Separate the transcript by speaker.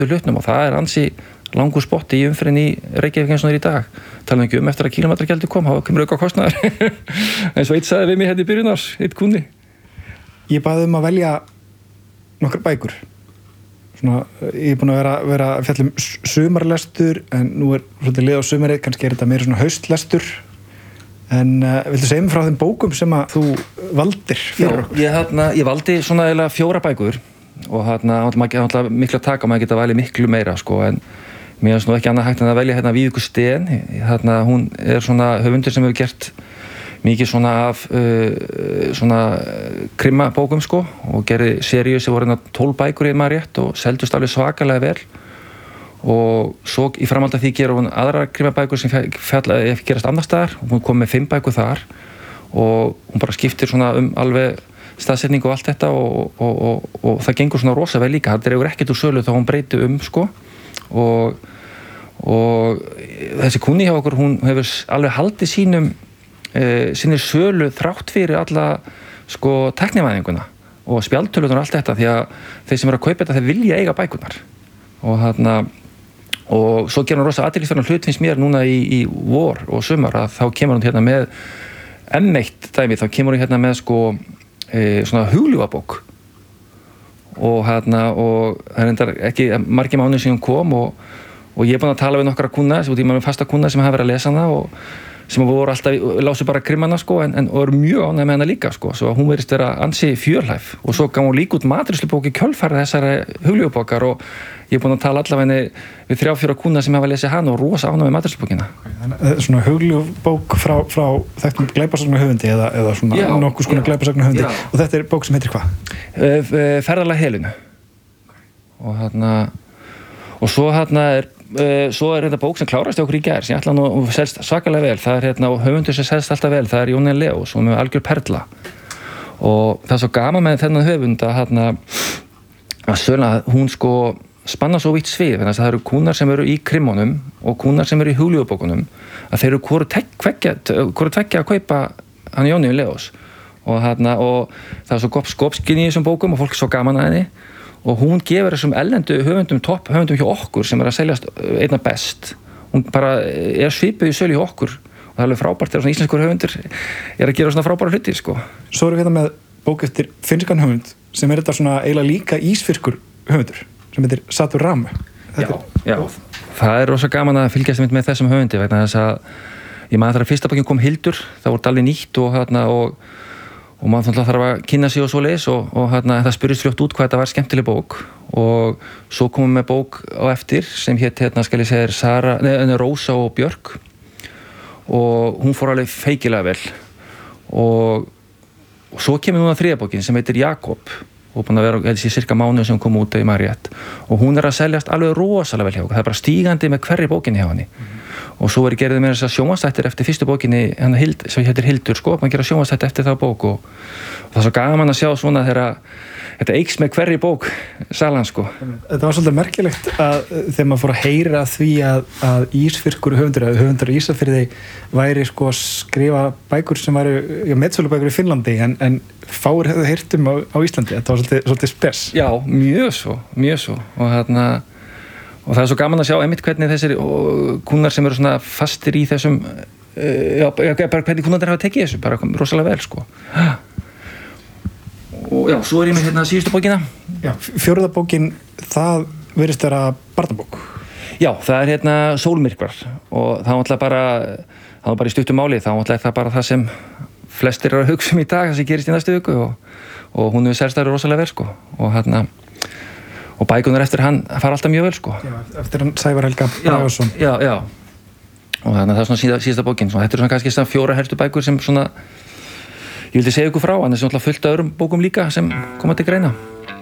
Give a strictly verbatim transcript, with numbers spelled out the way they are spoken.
Speaker 1: hlutnum og það er ansi langur spotti í umferðinni í Reykjavík eins og það er í dag. Talaðu ekki um eftir að kílómetragjaldi kom, þá kemur auka kostnaður. Eins og eitt sagði við mig hérna í byrjun árs, eitt kundi.
Speaker 2: Ég baði um að velja nokkrar bækur. Svona, ég er búin að vera, vera að fjalla um sumarlestur, en nú er svolítið lið á sumarið, kannski er þetta meira svona haustlestur. En uh, viltu segja mér frá þeim bókum sem að þú valdir fyrir okkur?
Speaker 1: Já, ég, hérna, ég valdi svona eiginlega fjóra bækur og hérna, maður miklu að taka og maður geta valið miklu meira, sko, en mér finnst nú ekki annað hægt en að velja hérna Víðiku Steen. Hérna, hún er svona höfundur sem hefur gert mikið svona af uh, svona krimmabókum, sko, og gerði seríu sem voru hérna tólf bækur í maður rétt og seldust alveg svakalega vel. Og svo í framhaldi af því gerði hún aðrar krimmabækur sem fjall, gerast annars staðar og hún kom með fimm bækur þar og hún bara skiptir svona um alveg staðsetningu og allt þetta og, og, og, og það gengur svona rosa vel líka. Það dregur ekkert úr sölu þá hún breyti um, sko, og, og þessi kúnni hjá okkur, hún hefur alveg haldið sínum e, sinni sölu þrátt fyrir alla, sko, tæknivæðinguna og spjaldtölunar og allt þetta, því að þeir sem eru að kaupa þetta, þeir vilja eiga bækurnar og þarna og svo gerir hún rosa athyglisverðan hlut finnst mér núna í, í vor og sumar að þá kemur hún hérna með enn eitt dæmi, þá kemur hún hérna með, sko, E, svona hugljúfabók og hérna og það er reyndar ekki margir mánuðir sem hún kom og, og ég er búin að tala við nokkra kúnna, út í maður með fasta kúnna sem hafa verið að lesa hana og sem voru alltaf, lásu bara krimmana, sko, en, en og eru mjög ánægð með hana líka, sko, svo hún verðist vera ansi fjölhæf og svo gaf hún líka út matreiðslubók í kjölfarið þessari hugljúfabókar og ég er búin að tala allavega við þrjá fjóra kúnna sem hafa lesið hana og rosa ánægð með matreiðslubókina.
Speaker 2: Svona hugljúfabók frá, frá þekktum glæpasagna höfundi eða, eða svona nokkuð skona glæpasagna höfundi og þetta er bók sem heitir hvað?
Speaker 1: Ferðalag Helenu og hérna og svo hérna er Uh, svo er þetta bók sem klárast í okkur í gær sem ég ætla nú og selst svakalega vel það er hérna og höfundur sem selst alltaf vel það er Jónína Leós og með algjör perla og það er svo gaman með þennan höfund að hérna að sögna hún, sko, spanna svo vítt svið þannig að það eru kúnar sem eru í krimmunum og kúnar sem eru í hugljúfabókunum að þeir eru hvoru tveggja að kaupa hann Jónína Leós og hérna og það er svo gott skopskinn í þessum bókum og fólk er svo gaman að henni og hún gefur þessum ellendu höfundum, topp höfundum hjá okkur sem er að seljast einna best. Hún bara er svipuð í sölu hjá okkur og það er alveg frábært þegar svona íslenskur höfundur er að gera svona frábæra hluti, sko.
Speaker 2: Svo erum við hérna með bók eftir finnskan höfund sem er þetta svona eiginlega líka ísfirkur höfundur sem heitir Satu Ramu.
Speaker 1: Já, já. Það er rosa gaman að fylgjast með þessum höfundi vegna þess að ég maður þegar fyrsta bókin kom Hildur, það voru alveg nýtt og hérna og og maður þarf að kynna sig og svoleiðis og, og hérna, það spurðist fljótt út hvað þetta var skemmtileg bók og svo komum við bók á eftir sem hét, hérna, skal ég segja, Sara, nei, Rósa og Björk og hún fór alveg feikilega vel og, og svo kemur núna þriðja bókin sem heitir Jakob og búin að vera, held ég, cirka mánuð sem hún kom út í Maríett og hún er að seljast alveg rosalega vel hjá okkur, það er bara stígandi með hverri bókinni hjá henni mm-hmm. og svo er gerðið með þess að sjónvarpsþættir eftir fyrstu bókinni hérna Hild, sem heitir Hildur, sko, maður gera sjónvarpsþætti eftir það bók og, og það er svo gaman að sjá svona þegar þetta eykst með hverri bók salan, sko.
Speaker 2: Þetta var svolítið merkilegt að þegar maður fór að heyra því að, að ísfirkur höfundur að höfundur í Ísafirði væri, sko, að skrifa bækur sem væri já, metsölubækur í Finnlandi en, en fáir hefðu heyrt um á, á Íslandi. Þetta var svolítið, svolítið spes.
Speaker 1: Já, mjög svo, mjög svo og hérna og það er svo gaman að sjá einmitt hvernig þessir kúnnar sem eru svona fastir í þessum já, bara hvernig kúnnarnir hafa tekið þessu bara rosalega vel, sko. Og já, svo er ég með hérna síðustu bókina.
Speaker 2: Já, fjórða bókin, það virðist vera barnabók.
Speaker 1: Já, það er hérna Sólmyrkvar og það var alltaf bara það var bara í stuttu máli, það var alltaf það bara það sem flestir eru að hugsa um í dag, það sem gerist í næstu viku og, og hún hefur selst það rosalega vel, sko. Og hérna og bækunar eftir hann fara alltaf mjög vel, sko.
Speaker 2: Já, eftir hann Sævar Helga Bragason.
Speaker 1: Já, já, já. Og þannig að það er svona síða, síðasta bókin. Svona, þetta er svona kannski svona fjóra helstu bækur sem svona ég vildi segja ykkur frá, en það er svona fullt af öðrum bókum líka sem koma til greina.